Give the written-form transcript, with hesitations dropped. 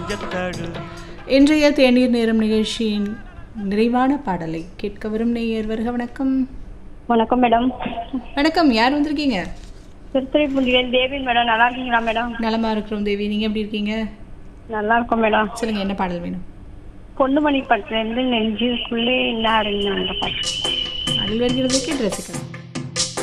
நெஞ்சத்தடு. இன்றைய தேநீர் நேரம் நிகழ்ச்சியின் நிறைவான பாடலை கேட்க வரும் நேயர் வருக. வணக்கம். வணக்கம் மேடம். வணக்கம், யார் வந்திருக்கீங்க? திருத்துறைப்பூண்டியில் தேவி மேடம். நல்லா இருக்கீங்களா மேடம்? நலமா இருக்கிறோம் தேவி, நீங்க எப்படி இருக்கீங்க? நல்லா இருக்கும் மேடம். சொல்லுங்க, என்ன பாடல் வேணும்? பொண்ணுமணி படத்துல இருந்து நெஞ்சுக்குள்ளே இன்னாருங்க அந்த பாட்டு. அதில் வருகிறதுக்கு ரசிக்கலாம்.